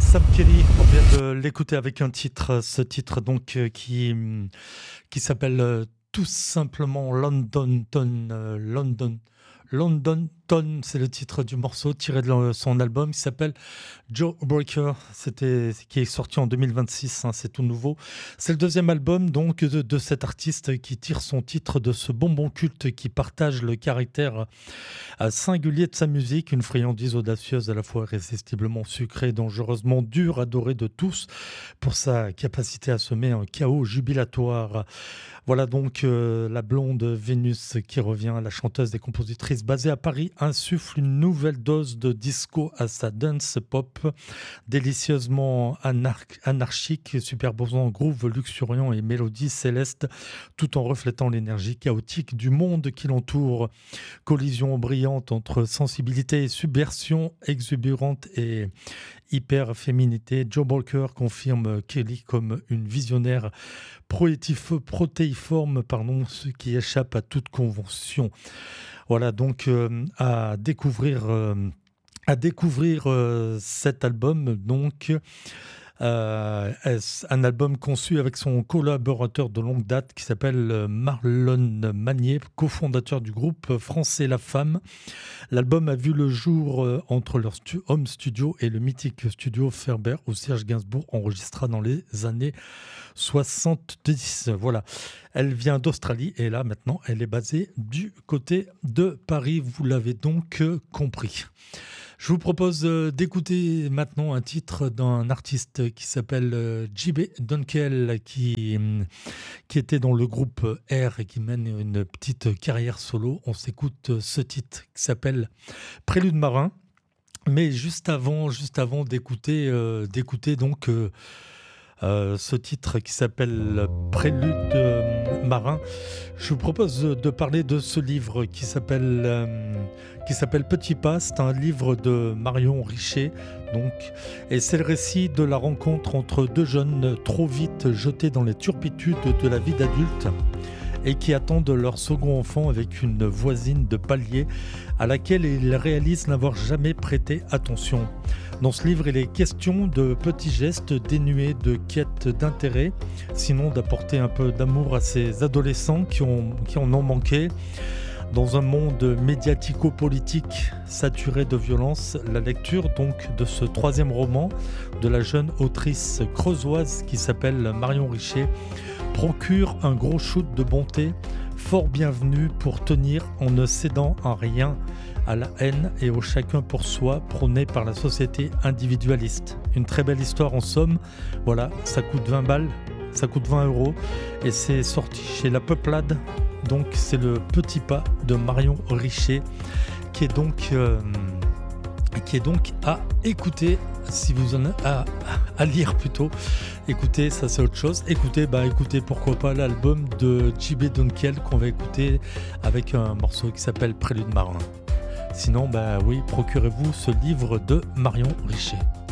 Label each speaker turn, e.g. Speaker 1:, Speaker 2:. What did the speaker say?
Speaker 1: Sam Kelly, on vient de l'écouter avec un titre, ce titre donc qui s'appelle tout simplement London Ton, London Ton, c'est le titre du morceau tiré de son album qui s'appelle Joe Breaker, qui est sorti en 2026, hein, c'est tout nouveau. C'est le deuxième album donc de cet artiste qui tire son titre de ce bonbon culte qui partage le caractère singulier de sa musique, une friandise audacieuse à la fois irrésistiblement sucrée et dangereusement dure, adorée de tous pour sa capacité à semer un chaos jubilatoire. Voilà donc la blonde Vénus qui revient, la chanteuse et compositrice basée à Paris, insuffle une nouvelle dose de disco à sa dance pop, délicieusement anarchique, superposant groove luxuriant et mélodie céleste, tout en reflétant l'énergie chaotique du monde qui l'entoure. Collision brillante entre sensibilité et subversion, exubérante et hyper-féminité. Joe Breaker confirme Kelly comme une visionnaire protéiforme, ce qui échappe à toute convention. Voilà donc à découvrir cet album donc. Un album conçu avec son collaborateur de longue date qui s'appelle Marlon Magnier, cofondateur du groupe français La Femme. L'album a vu le jour entre leur home studio et le mythique studio Ferber où Serge Gainsbourg enregistra dans les années 70. Voilà. Elle vient d'Australie et là maintenant elle est basée du côté de Paris, vous l'avez donc compris. Je vous propose d'écouter maintenant un titre d'un artiste qui s'appelle JB Dunkel, qui était dans le groupe R et qui mène une petite carrière solo. On s'écoute ce titre qui s'appelle Prélude marin. Mais juste avant d'écouter donc ce titre qui s'appelle Prélude marin, je vous propose de parler de ce livre qui s'appelle Petit Pas. C'est un livre de Marion Richer, donc, et c'est le récit de la rencontre entre deux jeunes trop vite jetés dans les turpitudes de la vie d'adulte et qui attendent leur second enfant avec une voisine de palier à laquelle ils réalisent n'avoir jamais prêté attention. Dans ce livre, il est question de petits gestes dénués de quête d'intérêt, sinon d'apporter un peu d'amour à ces adolescents qui en ont manqué. Dans un monde médiatico-politique saturé de violence, la lecture donc de ce troisième roman de la jeune autrice creusoise qui s'appelle Marion Richer procure un gros shoot de bonté, fort bienvenu pour tenir en ne cédant en rien à la haine et au chacun pour soi prôné par la société individualiste. Une très belle histoire en somme. Voilà, ça coûte 20 balles, ça coûte 20 € et c'est sorti chez La Peuplade. Donc c'est le Petit Pas de Marion Richer qui est donc à écouter, si vous en avez à lire plutôt. Écoutez, ça c'est autre chose. Écoutez pourquoi pas l'album de JB Dunkel qu'on va écouter avec un morceau qui s'appelle Prélude marin. Sinon, oui, procurez-vous ce livre de Marion Richer.